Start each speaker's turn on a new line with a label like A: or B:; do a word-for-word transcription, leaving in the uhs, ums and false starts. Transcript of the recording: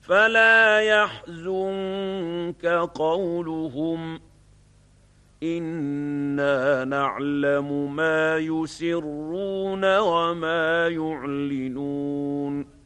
A: فلا يحزنك قولهم إنا نعلم ما يسرون وما يعلنون